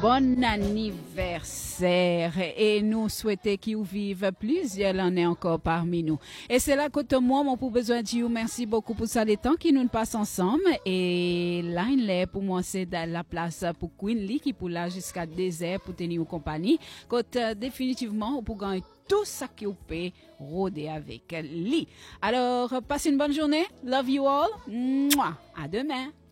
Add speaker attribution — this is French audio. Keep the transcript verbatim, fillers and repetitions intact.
Speaker 1: bon anniversaire et nous souhaitons qu'il vive plusieurs années encore parmi nous. Et c'est là que moi, mon pour besoin de dire merci beaucoup pour ça les temps qui nous passent ensemble. Et là, il est pour moi, c'est la place pour Queen Lee qui pour là jusqu'à deux heures pour tenir en compagnie. Quand euh, définitivement, pour gagner tout ça qui vous peut rôder avec lui. Alors, passez une bonne journée. Love you all. Mouah. À demain.